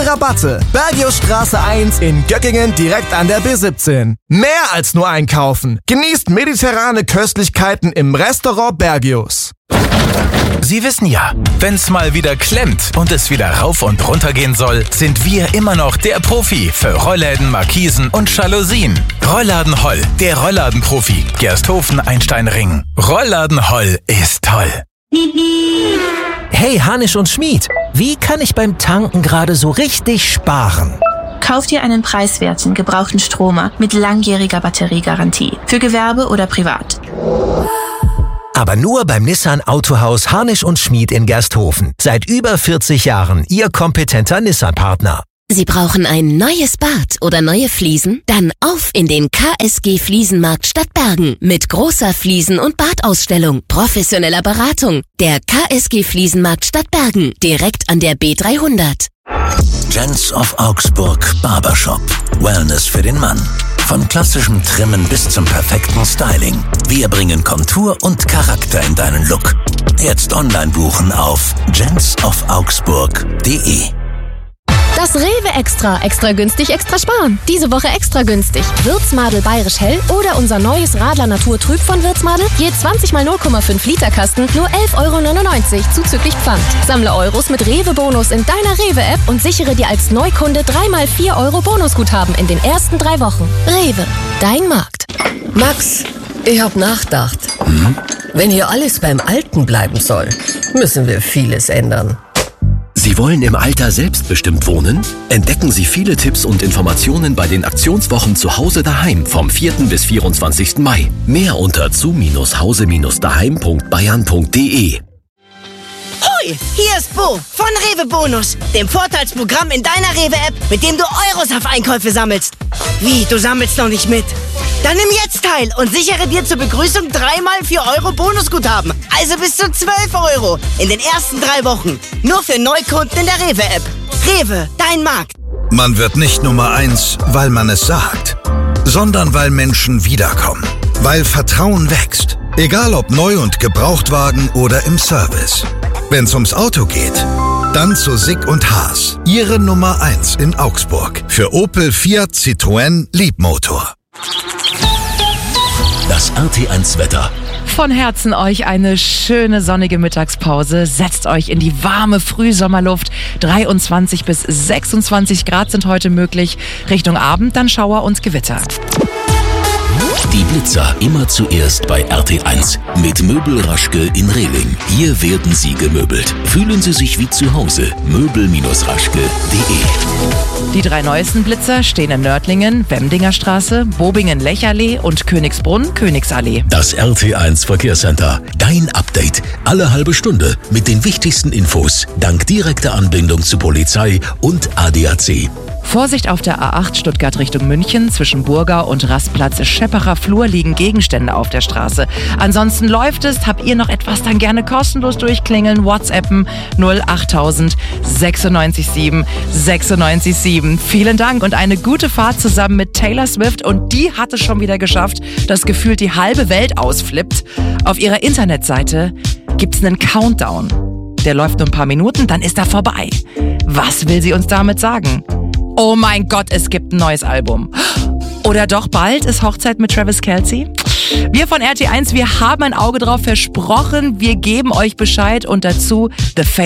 Fette Rabatte. Bergiusstraße 1 in Göckingen direkt an der B17. Mehr als nur einkaufen. Genießt mediterrane Köstlichkeiten im Restaurant Bergius. Sie wissen ja, wenn's mal wieder klemmt und es wieder rauf und runter gehen soll, sind wir immer noch der Profi für Rollläden, Markisen und Jalousien. Rollladen Holl, der Rollladenprofi. Gersthofen-Einstein-Ring. Rollladen Holl ist toll. Hey, Hanisch und Schmied, wie kann ich beim Tanken gerade so richtig sparen? Kauf dir einen preiswerten, gebrauchten Stromer mit langjähriger Batteriegarantie. Für Gewerbe oder privat. Aber nur beim Nissan Autohaus Hanisch und Schmied in Gersthofen. Seit über 40 Jahren Ihr kompetenter Nissan-Partner. Sie brauchen ein neues Bad oder neue Fliesen? Dann auf in den KSG Fliesenmarkt Stadtbergen mit großer Fliesen- und Badausstellung, professioneller Beratung. Der KSG Fliesenmarkt Stadtbergen, direkt an der B300. Gents of Augsburg Barbershop. Wellness für den Mann. Von klassischem Trimmen bis zum perfekten Styling. Wir bringen Kontur und Charakter in deinen Look. Jetzt online buchen auf gentsofaugsburg.de. Das Rewe Extra. Extra günstig, extra sparen. Diese Woche extra günstig. Würzmadel Bayerisch Hell oder unser neues Radler Natur Trüb von Würzmadel. Je 20 mal 0,5 Liter Kasten, nur 11,99 € zuzüglich Pfand. Sammle Euros mit Rewe-Bonus in deiner Rewe-App und sichere dir als Neukunde 3 mal 4 € Bonusguthaben in den ersten 3 Wochen. Rewe, dein Markt. Max, ich hab nachgedacht. Wenn hier alles beim Alten bleiben soll, müssen wir vieles ändern. Sie wollen im Alter selbstbestimmt wohnen? Entdecken Sie viele Tipps und Informationen bei den Aktionswochen zu Hause daheim vom 4. bis 24. Mai. Mehr unter zu-hause-daheim.bayern.de. Hoi, hier ist Bo von Rewe Bonus, dem Vorteilsprogramm in deiner Rewe-App, mit dem du Euros auf Einkäufe sammelst. Wie, du sammelst noch nicht mit? Dann nimm jetzt teil und sichere dir zur Begrüßung 3 mal 4 € Bonusguthaben. Also bis zu 12 € in den ersten 3 Wochen. Nur für Neukunden in der Rewe-App. Rewe, dein Markt. Man wird nicht Nummer 1, weil man es sagt, sondern weil Menschen wiederkommen. Weil Vertrauen wächst. Egal ob Neu- und Gebrauchtwagen oder im Service. Wenn's ums Auto geht, dann zu Sick und Haas. Ihre Nummer 1 in Augsburg. Für Opel, Fiat, Citroën, Leapmotor. Das RT1-Wetter. Von Herzen euch eine schöne sonnige Mittagspause. Setzt euch in die warme Frühsommerluft. 23 bis 26 Grad sind heute möglich. Richtung Abend dann Schauer und Gewitter. Die Blitzer immer zuerst bei RT1 mit Möbel Raschke in Rehling. Hier werden Sie gemöbelt. Fühlen Sie sich wie zu Hause. Möbel-raschke.de. Die 3 neuesten Blitzer stehen in Nördlingen, Wemdinger Straße, Bobingen-Lechallee und Königsbrunn-Königsallee. Das RT1 Verkehrscenter. Dein Update. Alle halbe Stunde mit den wichtigsten Infos. Dank direkter Anbindung zu Polizei und ADAC. Vorsicht auf der A8 Stuttgart Richtung München. Zwischen Burgau und Rastplatz Scheppacher Flur liegen Gegenstände auf der Straße. Ansonsten läuft es. Habt ihr noch etwas, dann gerne kostenlos durchklingeln. WhatsAppen 08000 96 7 96 7. Vielen Dank und eine gute Fahrt zusammen mit Taylor Swift. Und die hat es schon wieder geschafft, dass gefühlt die halbe Welt ausflippt. Auf ihrer Internetseite gibt es einen Countdown. Der läuft nur ein paar Minuten, dann ist er vorbei. Was will sie uns damit sagen? Oh mein Gott, es gibt ein neues Album. Oder doch bald ist Hochzeit mit Travis Kelce? Wir von RT1, wir haben ein Auge drauf versprochen. Wir geben euch Bescheid und dazu The